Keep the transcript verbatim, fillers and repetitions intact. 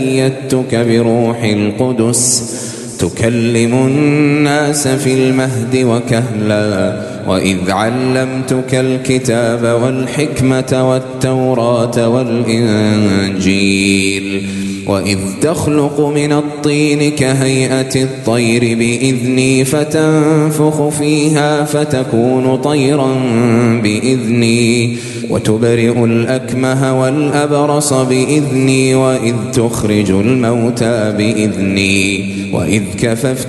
أيدتك بروح القدس تكلم الناس في المهد وكهلا وإذ علمتك الكتاب والحكمة والتوراة والإنجيل وإذ تخلق من الطين كهيئة الطير بإذني فتنفخ فيها فتكون طيرا بإذني وتبرئ الأكمه والأبرص بإذني وإذ تخرج الموتى بإذني وإذ كففت